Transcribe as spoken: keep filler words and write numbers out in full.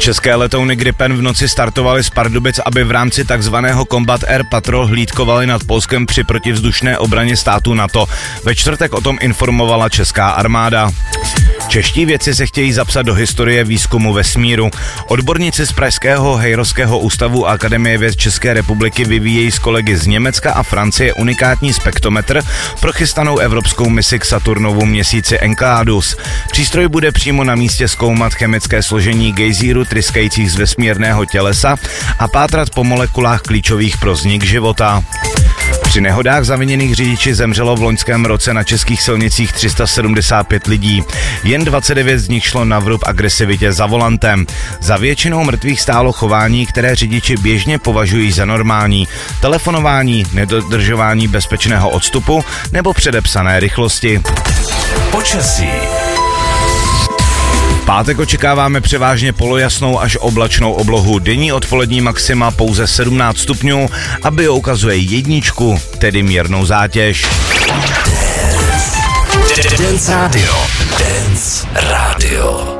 České letouny Gripen v noci startovaly z Pardubic, aby v rámci takzvaného Combat Air Patrol hlídkovaly nad Polskem při protivzdušné obraně států NATO. Ve čtvrtek o tom informovala česká armáda. Čeští vědci se chtějí zapsat do historie výzkumu vesmíru. Odborníci z Pražského Hejrovského ústavu Akademie věd České republiky vyvíjejí s kolegy z Německa a Francie unikátní spektrometr pro chystanou evropskou misi k Saturnovu měsíci Enceladus. Přístroj bude přímo na místě zkoumat chemické složení gejzíru tryskajících z vesmírného tělesa a pátrat po molekulách klíčových pro vznik života. Při nehodách zaviněných řidiči zemřelo v loňském roce na českých silnicích tři sta sedmdesát pět lidí. Jen dvacet devět z nich šlo na vrub agresivitě za volantem. Za většinou mrtvých stálo chování, které řidiči běžně považují za normální. Telefonování, nedodržování bezpečného odstupu nebo předepsané rychlosti. Počasí. Pátek očekáváme převážně polojasnou až oblačnou oblohu. Denní odpolední maxima pouze sedmnáct stupňů a bio ukazuje jedničku, tedy mírnou zátěž. Dance Radio. Dance Radio.